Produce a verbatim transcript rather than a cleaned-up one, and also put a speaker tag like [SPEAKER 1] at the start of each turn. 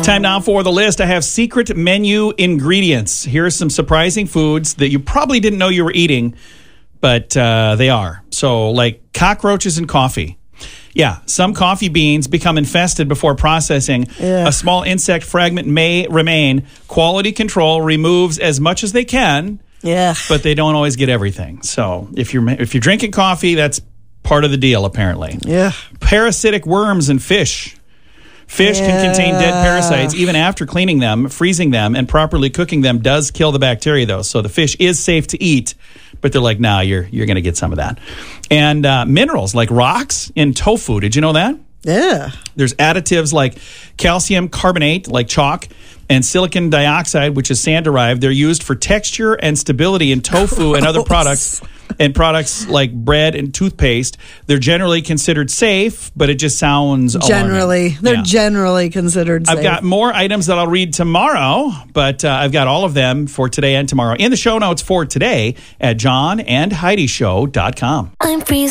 [SPEAKER 1] Time now for the list. I have secret menu ingredients. Here are some surprising foods that you probably didn't know you were eating, but uh, they are. So, like cockroaches in coffee. Yeah, some coffee beans become infested before processing.
[SPEAKER 2] Yeah.
[SPEAKER 1] A small insect fragment may remain. Quality control removes as much as they can,
[SPEAKER 2] Yeah.
[SPEAKER 1] but they don't always get everything. So, if you're if you're drinking coffee, that's part of the deal, apparently.
[SPEAKER 2] Yeah.
[SPEAKER 1] Parasitic worms in fish. Fish
[SPEAKER 2] Yeah.
[SPEAKER 1] can contain dead parasites even after cleaning them, freezing them, and properly cooking them does kill the bacteria, though. So the fish is safe to eat, but they're like, nah, you're you're going to get some of that. And uh, minerals like rocks in tofu. Did you know that?
[SPEAKER 2] Yeah.
[SPEAKER 1] There's additives like calcium carbonate, like chalk, and silicon dioxide, which is sand-derived. They're used for texture and stability in tofu and other products, and products like bread and toothpaste. They're generally considered safe, but it just sounds
[SPEAKER 2] Generally.
[SPEAKER 1] alarming.
[SPEAKER 2] They're
[SPEAKER 1] Yeah.
[SPEAKER 2] generally considered safe.
[SPEAKER 1] I've got more items that I'll read tomorrow, but uh, I've got all of them for today and tomorrow in the show notes for today at john and heidi show dot com.
[SPEAKER 3] I'm freezing.